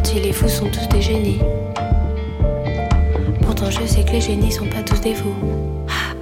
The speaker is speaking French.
dit les fous sont tous des génies. Pourtant je sais que les génies sont pas tous des fous.